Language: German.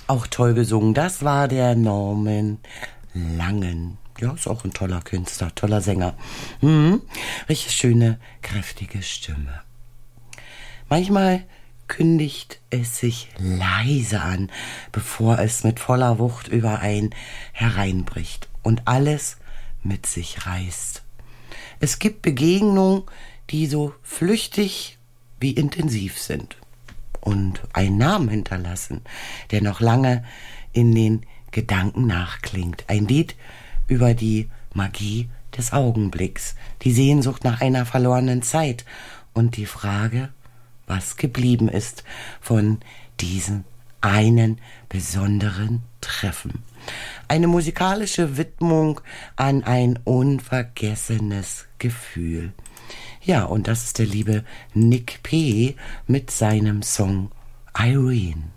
Auch toll gesungen. Das war der Norman Langen. Ja, ist auch ein toller Künstler, toller Sänger. Richtig schöne, kräftige Stimme. Manchmal kündigt es sich leise an, bevor es mit voller Wucht über einen hereinbricht und alles mit sich reißt. Es gibt Begegnungen, die so flüchtig wie intensiv sind und einen Namen hinterlassen, der noch lange in den Gedanken nachklingt. Ein Lied über die Magie des Augenblicks, die Sehnsucht nach einer verlorenen Zeit und die Frage, was geblieben ist von diesem einen besonderen Treffen. Eine musikalische Widmung an ein unvergessenes Gefühl. Ja, und das ist der liebe Nick P. mit seinem Song Irene.